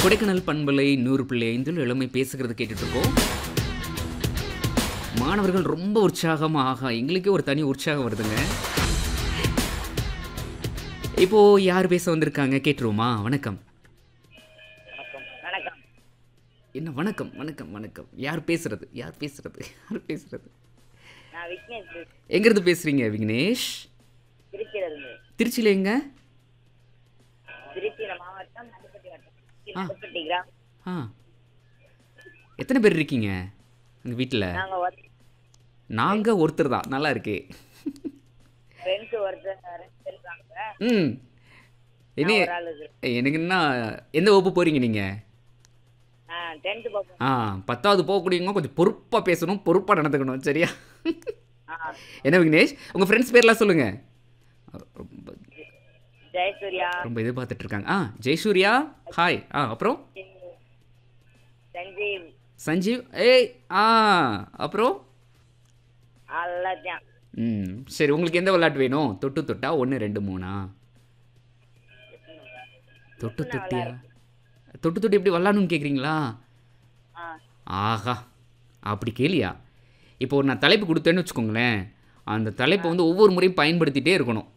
கொடைக்கானல் பண்பலை 100.5 இளமை பேசுகிறது கேட்டுட்டு இருக்கோம். மாணவர்கள் ரொம்ப உற்சாகமா எங்களுக்கே ஒரு தனி உற்சாகம் வருதுங்க. இப்போ யார் பேச வந்திருக்காங்க கேட்டுருவோமா? வணக்கம். வணக்கம். என்ன வணக்கம் வணக்கம் வணக்கம். யார் பேசுறது? நான் விக்னேஷ் எங்கிருந்து பேசுறீங்க விக்னேஷ்? திருச்சியில இருந்து. திருச்சியில எங்க? திருச்சி மாவட்டம் நடுப்பட்டி வட்டம் நடுப்பட்டி கிராமம். ஆ, எத்தனை பேர் இருக்கீங்க உங்கள் வீட்டில்? நாங்கள் ஒருத்தர் தான். நல்லா இருக்கே. ஃப்ரெண்ட்ஸ் ஒருத்தர் இருக்காங்க. ம், என்ன எனக்கு என்ன எந்த வகுப்பு போகிறீங்க நீங்கள்? 10th பாப்போம். 10வது போகக்கூடியவங்க கொஞ்சம் பொறுப்பாக பேசணும், பொறுப்பாக நடந்துக்கணும், சரியா? என்ன விக்னேஷ், உங்கள் ஃப்ரெண்ட்ஸ் பேர்லாம் சொல்லுங்கள். ஜெயசூர்யா, ரொம்ப எதிர்பார்த்துட்டு இருக்காங்க. ஜெயசூர்யா, ஹாய். அப்புறம் சஞ்சீவ், சஞ்சீவ், ஏய் அப்புறம் அல்லாத்தான். சரி, உங்களுக்கு எந்த விளையாட்டு வேணும்? தொட்டு தொட்டா 1 2 3 தொட்டு தொட்டியா? தொட்டு தொட்டி எப்படி விளாடணும்னு கேட்குறீங்களா? ஆஹா, அப்படி கேளியா? இப்போ நான் தலைப்பு கொடுத்தேன்னு வச்சுக்கோங்களேன், அந்த தலைப்பை வந்து ஒவ்வொரு முறையும் பயன்படுத்திகிட்டே இருக்கணும்.